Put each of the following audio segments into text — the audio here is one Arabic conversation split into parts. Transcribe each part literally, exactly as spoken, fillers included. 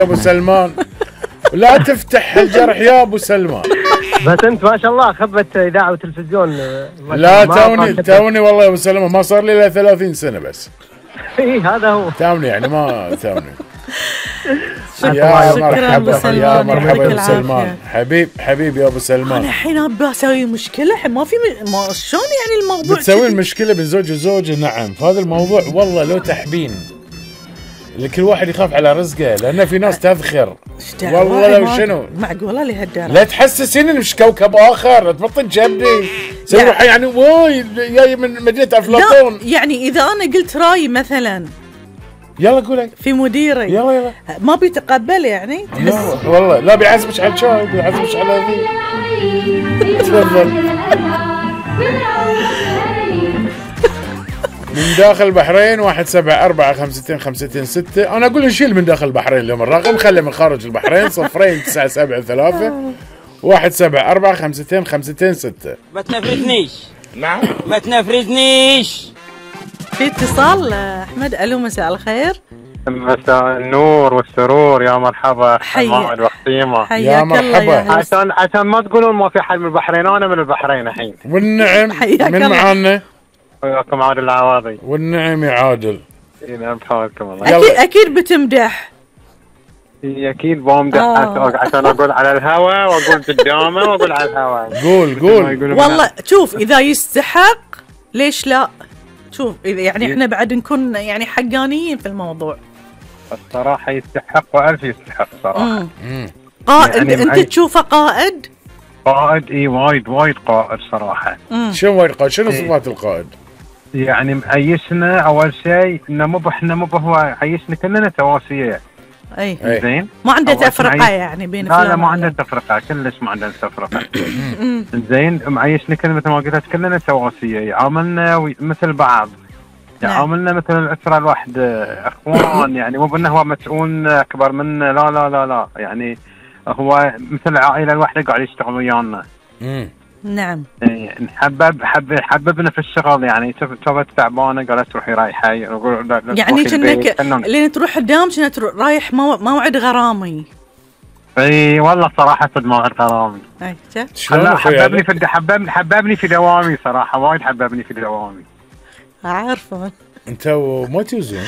ابو سلمان، لا تفتح الجرح يا ابو سلمان. بس انت ما شاء الله خبة اذاعه وتلفزيون. لا توني توني والله يا ابو سلمان ما صار لي الا ثلاثين سنه بس. اي هذا هو. توني يعني ما توني. يا مرحبا يا مرحبا يا ابو سلمان، حبيب حبيب يا ابو سلمان. انا الحين ابى اسوي مشكله، ما في م... ما شلون يعني الموضوع بتسوي المشكله بين زوج وزوجه؟ نعم، فهذا الموضوع والله لو تحبين لكل واحد يخاف على رزقه، لان في ناس تذخر والله لو شنو معقوله لهالدرجه. لا تحسسيني مش كوكب اخر، لا تبطل جنبي سوي روحي يعني واي جاي من مدينه افلاطون. يعني اذا انا قلت راي مثلا يلا قولي في مديري يلا يلا ما بيتقبل يعني؟ لا والله لا، بيعزمش على الشاي، بيعزمش على ذي. تفضل. من داخل البحرين واحد سبعة أربعة خمستين خمستين ستة. أنا أقول نشيل من داخل البحرين اليوم الرقم، خلي من خارج البحرين صفرين تسعة سبعة ثلاثة واحد سبعة أربعة خمستين خمستين ستة. ما تنفردنيش. نعم ما تنفردنيش. في اتصال أحمد. ألو مساء الخير. مساء النور والسرور، يا مرحبا حماد وخطيمة. يا مرحبا. عشان عشان ما تقولون ما في حد من البحرين، أنا من البحرين الحين. والنعم. من معانا؟ وياكم عادل العواضي. والنعم يا عادل. نعم بحالكم الله. اكيد اكيد بتمدح. اكيد بمدح آه. عشان اقول على الهواء واقول قدامه واقول على الهواء. قول قول. والله شوف اذا يستحق ليش لا؟ شوف اذا يعني احنا بعد نكون يعني حقانيين في الموضوع. الصراحه يستحق والف يستحق صراحه. قائد يعني انت تشوفه قائد؟ قائد اي وايد وايد قائد صراحه. شنو وايد قائد؟ شنو صفات القائد؟ يعني معيشنا اول شيء انه مو احنا مو هو عيشنا كلنا سواسيه. اي زين ما عنده تفرقه يعني بين لا لا ما عنده تفرقه، كلش ما عنده تفرقه. زين معيشنا كلنا مثل ما قلت كلنا سواسيه، يعاملنا مثل بعض، يعاملنا مثل الاسره الواحده، اخوان يعني مو بانه هو مسؤول اكبر منا، لا لا لا لا يعني هو مثل العائله الواحده قاعد يشتغل ويانا. نعم. نحبب حب حببنا في الشغل، يعني شفت تعبانه قالت روحي رايحه، يعني كأنك لين تروح قدام كأنك رايح موعد غرامي. اي والله صراحه صد موعد غرامي. اي شلون حببني في حببني حببني في دوامي صراحه، وايد حببني في دوامي. عارفه انت ما توزن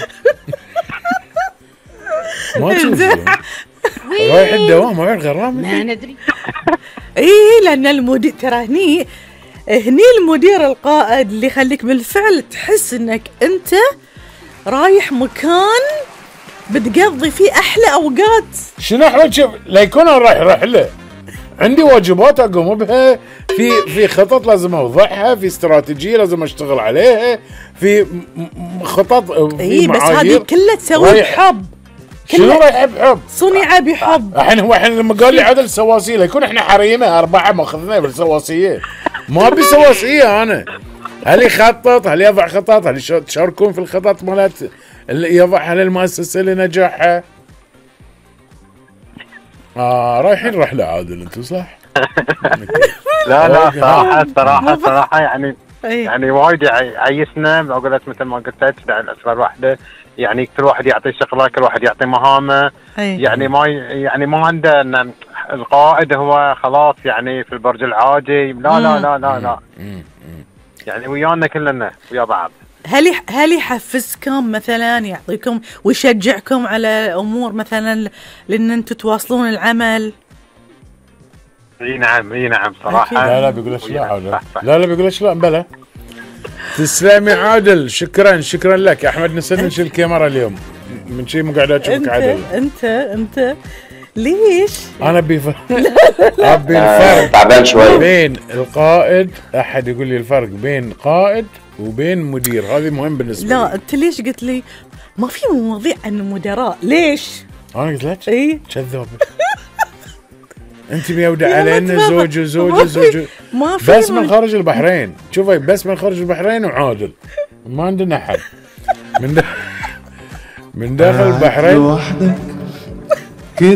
ما توزن رايح الدوام موعد غرامي. ما ندري. اي لان المدير ترى هني هني المدير القائد اللي يخليك بالفعل تحس انك انت رايح مكان بتقضي فيه احلى اوقات. شنو احلى؟ شوف لا يكون انا رايح رحله، عندي واجبات اقوم بها، في في خطط لازم اوضعها، في استراتيجيه لازم اشتغل عليها، في خطط، في اي بس هذه كلها تسوي بحب. شنو رايح بحب؟ صنع بحب. الحين هو الحين لما قال لي عدل سواسيه يكون احنا حريمه اربعه ماخذنا بالسواسيه، ما ابي سواسيه انا. هل يخطط؟ هل يضع خطط؟ هل تشاركون في الخطط مالت اللي يضعها للمؤسسه لنجاحها؟ اه رايحين رحله عادل انتم صح؟ لا لا صراحه صراحه صراحه يعني يعني وايد عيشنا، اقول لك مثل ما قلت لك الاسره الواحده، يعني كل واحد يعطي شغله، كل واحد يعطي مهامه. يعني ما يعني ما عنده ان القائد هو خلاص يعني في البرج العاجي، لا لا لا لا لا يعني ويانا كلنا ويا بعض. هل هل يحفزكم مثلا، يعطيكم ويشجعكم على امور مثلا لان انتم تواصلون العمل؟ اي نعم اي نعم صراحه. لا لا بيقول لك لا عادل، لا لا بيقول لك لا بلا. تسلمي عادل، شكرا شكرا لك. احمد نسلم نشيل الكاميرا اليوم من شيء مو قاعد اشوفك عادل. انت انت ليش؟ انا ابي ابي الفرق تعبان شوي بين القائد، احد يقول لي الفرق بين قائد وبين مدير، هذه مهم بالنسبه لي. لا انت ليش قلت لي ما في مواضيع عن المدراء؟ ليش؟ انا قلت لك اي كذاب. انت ميودع علينا زوج وزوج وزوج بس من خارج البحرين. شوفي بس من خارج البحرين وعادل، ما عندنا حد من من داخل البحرين